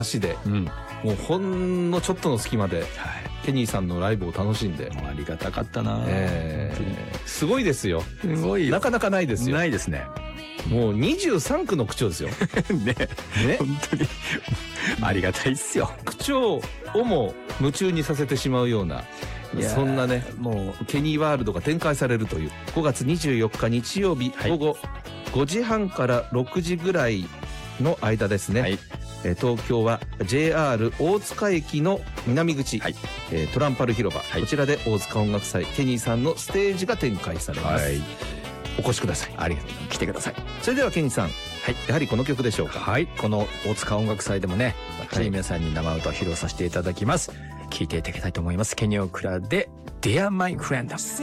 足で、 うん、 もうほんのちょっとの隙間で、ケニーさんのライブを楽しんで。 ありがたかったな、 すごいですよ。 すごいよ。 なかなかないですよ。 ないですね。 もう23区の区長ですよ。 ね。本当にありがたいっすよ。 区長をも夢中にさせてしまうような、そんなね、もうケニーワールドが展開されるという5月24日日曜日午後5時半から6時ぐらいの間ですね。はい、東京は JR 大塚駅の南口、はい、トランパル広場、はい、こちらで大塚音楽祭ケニーさんのステージが展開されます。はい、お越しください。 ありがとう。来てください。 それではケニーさん、はい、やはりこの曲でしょうか。 はい、この大塚音楽祭でもね、私皆さんに生歌を披露させていただきます。聴いていただきたいと思います。ケニーオクラで Dear My Friend。